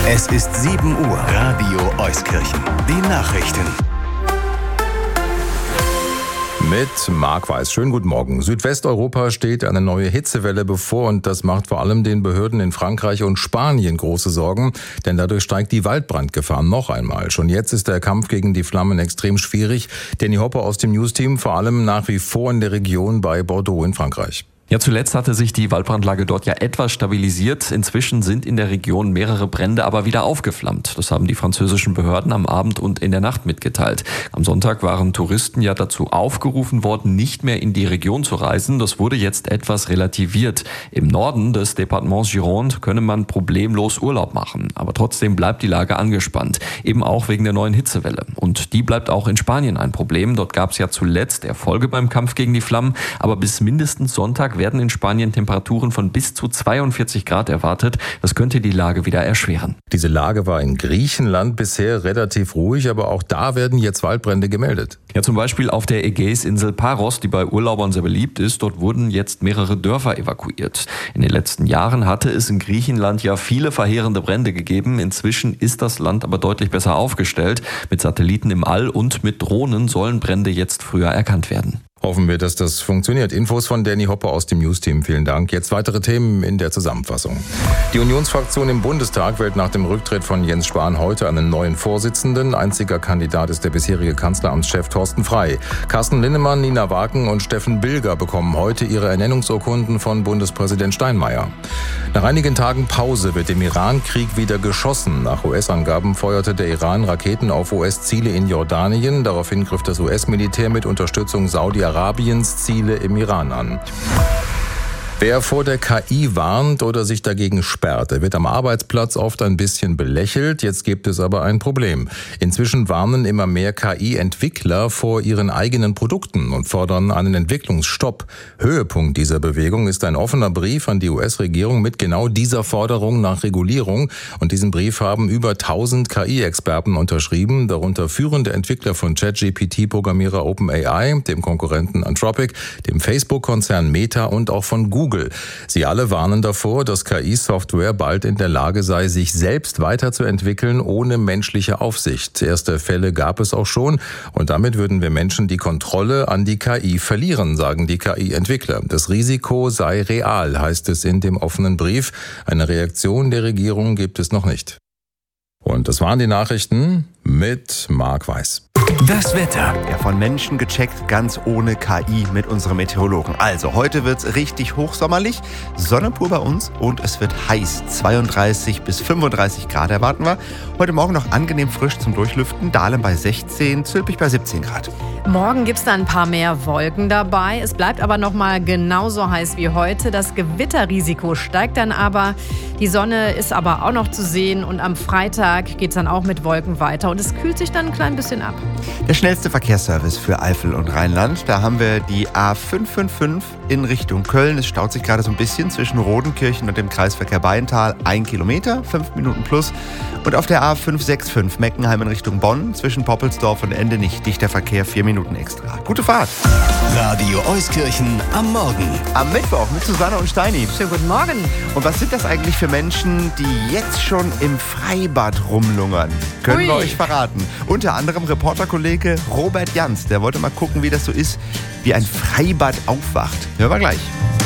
Es ist 7 Uhr. Radio Euskirchen. Die Nachrichten. Mit Marc Weiß. Schönen guten Morgen. Südwesteuropa steht eine neue Hitzewelle bevor und das macht vor allem den Behörden in Frankreich und Spanien große Sorgen, denn dadurch steigt die Waldbrandgefahr noch einmal. Schon jetzt ist der Kampf gegen die Flammen extrem schwierig. Danny Hopper aus dem Newsteam, vor allem nach wie vor in der Region bei Bordeaux in Frankreich. Ja, zuletzt hatte sich die Waldbrandlage dort ja etwas stabilisiert. Inzwischen sind in der Region mehrere Brände aber wieder aufgeflammt. Das haben die französischen Behörden am Abend und in der Nacht mitgeteilt. Am Sonntag waren Touristen ja dazu aufgerufen worden, nicht mehr in die Region zu reisen. Das wurde jetzt etwas relativiert. Im Norden des Departements Gironde könne man problemlos Urlaub machen. Aber trotzdem bleibt die Lage angespannt. Eben auch wegen der neuen Hitzewelle. Und die bleibt auch in Spanien ein Problem. Dort gab es ja zuletzt Erfolge beim Kampf gegen die Flammen. Aber bis mindestens Sonntag werden in Spanien Temperaturen von bis zu 42 Grad erwartet. Das könnte die Lage wieder erschweren. Diese Lage war in Griechenland bisher relativ ruhig, aber auch da werden jetzt Waldbrände gemeldet. Ja, zum Beispiel auf der Ägäisinsel Paros, die bei Urlaubern sehr beliebt ist. Dort wurden jetzt mehrere Dörfer evakuiert. In den letzten Jahren hatte es in Griechenland ja viele verheerende Brände gegeben. Inzwischen ist das Land aber deutlich besser aufgestellt. Mit Satelliten im All und mit Drohnen sollen Brände jetzt früher erkannt werden. Hoffen wir, dass das funktioniert. Infos von Danny Hopper aus dem Newsteam. Vielen Dank. Jetzt weitere Themen in der Zusammenfassung. Die Unionsfraktion im Bundestag wählt nach dem Rücktritt von Jens Spahn heute einen neuen Vorsitzenden. Einziger Kandidat ist der bisherige Kanzleramtschef Thorsten Frey. Carsten Linnemann, Nina Wagen und Steffen Bilger bekommen heute ihre Ernennungsurkunden von Bundespräsident Steinmeier. Nach einigen Tagen Pause wird im Iran-Krieg wieder geschossen. Nach US-Angaben feuerte der Iran Raketen auf US-Ziele in Jordanien. Daraufhin griff das US-Militär mit Unterstützung Saudi-Arabiens Ziele im Iran an. Wer vor der KI warnt oder sich dagegen sperrt, der wird am Arbeitsplatz oft ein bisschen belächelt. Jetzt gibt es aber ein Problem. Inzwischen warnen immer mehr KI-Entwickler vor ihren eigenen Produkten und fordern einen Entwicklungsstopp. Höhepunkt dieser Bewegung ist ein offener Brief an die US-Regierung mit genau dieser Forderung nach Regulierung. Und diesen Brief haben über 1000 KI-Experten unterschrieben, darunter führende Entwickler von ChatGPT-Programmierer OpenAI, dem Konkurrenten Anthropic, dem Facebook-Konzern Meta und auch von Google. Sie alle warnen davor, dass KI-Software bald in der Lage sei, sich selbst weiterzuentwickeln, ohne menschliche Aufsicht. Erste Fälle gab es auch schon und damit würden wir Menschen die Kontrolle an die KI verlieren, sagen die KI-Entwickler. Das Risiko sei real, heißt es in dem offenen Brief. Eine Reaktion der Regierung gibt es noch nicht. Und das waren die Nachrichten mit Marc Weiß. Das Wetter. Ja, von Menschen gecheckt, ganz ohne KI mit unserem Meteorologen. Also, heute wird's richtig hochsommerlich, Sonne pur bei uns und es wird heiß. 32 bis 35 Grad erwarten wir. Heute Morgen noch angenehm frisch zum Durchlüften. Dahlem bei 16, Zülpich bei 17 Grad. Morgen gibt's da ein paar mehr Wolken dabei. Es bleibt aber noch mal genauso heiß wie heute. Das Gewitterrisiko steigt dann aber. Die Sonne ist aber auch noch zu sehen und am Freitag geht's dann auch mit Wolken weiter und es kühlt sich dann ein klein bisschen ab. Der schnellste Verkehrsservice für Eifel und Rheinland. Da haben wir die A555 in Richtung Köln. Es staut sich gerade so ein bisschen zwischen Rodenkirchen und dem Kreisverkehr Bayental. 1 Kilometer, 5 Minuten plus. Und auf der A565 Meckenheim in Richtung Bonn zwischen Poppelsdorf und Endenich dichter Verkehr, 4 Minuten extra. Gute Fahrt. Radio Euskirchen am Morgen. Am Mittwoch mit Susanne und Steini. Schönen guten Morgen. Und was sind das eigentlich für Menschen, die jetzt schon im Freibad rumlungern? Können wir euch verraten. Unter anderem Reporterkollege Robert Jans. Der wollte mal gucken, wie das so ist, wie ein Freibad aufwacht. Hören wir gleich.